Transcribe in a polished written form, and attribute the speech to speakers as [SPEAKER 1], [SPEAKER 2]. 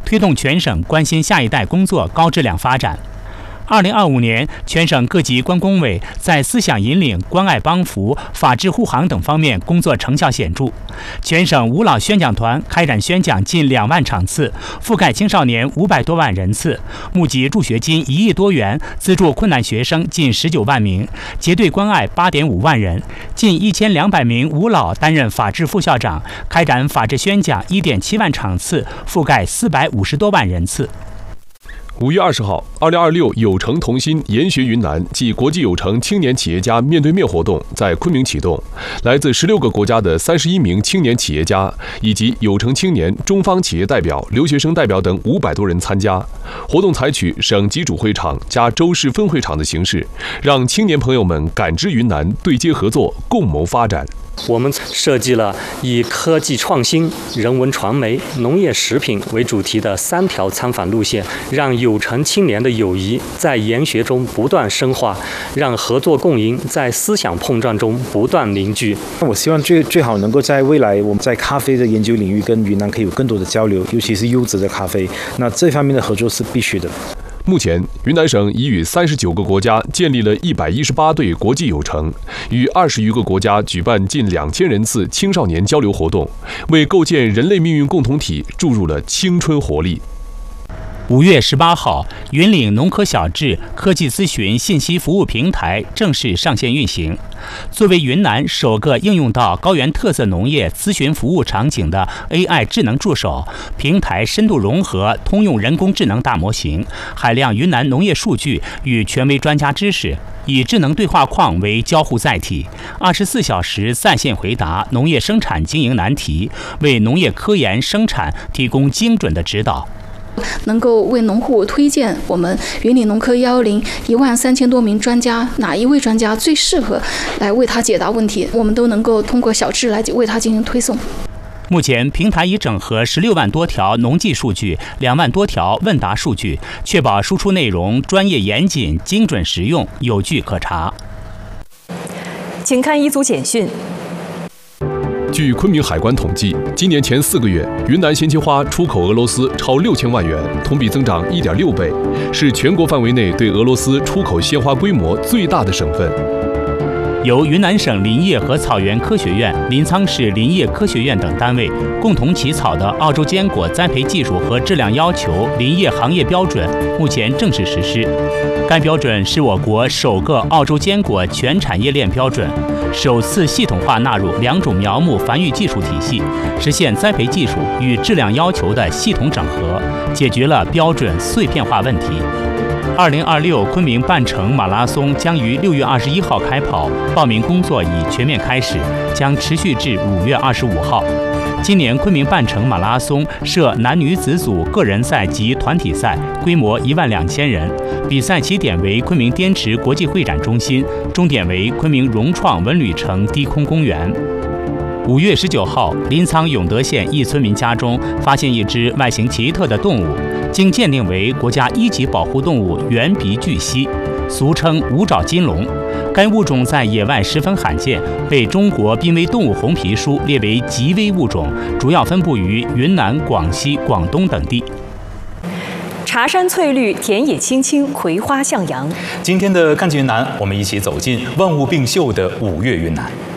[SPEAKER 1] 推动全省关心下一代工作高质量发展。2025年，全省各级关工委在思想引领、关爱帮扶、法治护航等方面工作成效显著。全省无老宣讲团开展宣讲近2万场次，覆盖青少年500多万人次，募集助学金1亿多元，资助困难学生近19万名，结对关爱8.5万人。近1200名无老担任法治副校长，开展法治宣讲1.7万场次，覆盖450多万人次。
[SPEAKER 2] 5月20号，2026有成同心研学云南暨国际有成青年企业家面对面活动在昆明启动，来自16个国家的31名青年企业家以及有成青年中方企业代表、留学生代表等500多人参加。活动采取省级主会场加州市分会场的形式，让青年朋友们感知云南，对接合作，共谋发展。
[SPEAKER 3] 我们设计了以科技创新、人文传媒、农业食品为主题的3条参访路线，让有成青年的友谊在研学中不断深化，让合作共赢在思想碰撞中不断凝聚。
[SPEAKER 4] 我希望最好能够在未来我们在咖啡的研究领域跟云南可以有更多的交流，尤其是优质的咖啡，那这方面的合作是必须的。
[SPEAKER 2] 目前，云南省已与39个国家建立了118对国际友城，与20余个国家举办近2000人次青少年交流活动，为构建人类命运共同体注入了青春活力。
[SPEAKER 1] 5月18号，云岭农科小智科技咨询信息服务平台正式上线运行。作为云南首个应用到高原特色农业咨询服务场景的 AI 智能助手，平台深度融合通用人工智能大模型，海量云南农业数据与权威专家知识，以智能对话框为交互载体，24小时在线回答农业生产经营难题，为农业科研生产提供精准的指导。
[SPEAKER 5] 能够为农户推荐我们云岭农科110-13000多名专家，哪一位专家最适合来为他解答问题，我们都能够通过小智来为他进行推送。
[SPEAKER 1] 目前，平台已整合16万多条农技数据、2万多条问答数据，确保输出内容专业严谨、精准实用、有据可查。
[SPEAKER 6] 请看一组简讯。
[SPEAKER 2] 据昆明海关统计，今年前4个月，云南鲜切花出口俄罗斯超6000万元，同比增长1.6倍，是全国范围内对俄罗斯出口鲜花规模最大的省份。
[SPEAKER 1] 由云南省林业和草原科学院、临沧市林业科学院等单位共同起草的澳洲坚果栽培技术和质量要求林业行业标准目前正式实施。该标准是我国首个澳洲坚果全产业链标准，首次系统化纳入2种苗木繁育技术体系，实现栽培技术与质量要求的系统整合，解决了标准碎片化问题。2026昆明半程马拉松将于6月21号开跑，报名工作已全面开始，将持续至5月25号。今年昆明半程马拉松设男女子组个人赛及团体赛，规模12000人。比赛起点为昆明滇池国际会展中心，终点为昆明融创文旅城低空公园。5月19号，临沧永德县一村民家中发现一只外形奇特的动物，经鉴定为国家1级保护动物圆鼻巨蜥，俗称五爪金龙。该物种在野外十分罕见，被中国濒危动物红皮书列为极危物种，主要分布于云南、广西、广东等地。
[SPEAKER 6] 茶山翠绿，田野青青，葵花向阳。
[SPEAKER 7] 今天的看见云南，我们一起走进万物并秀的5月云南。